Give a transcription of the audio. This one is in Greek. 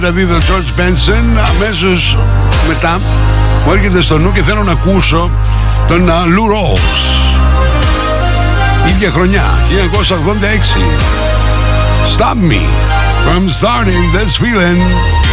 Δηλαδή ο George Benson. Αμέσως μετά μου έρχεται στο νου και θέλω να ακούσω τον Lou Rawls. Ίδια χρονιά, 1986. Stop me from starting this feeling.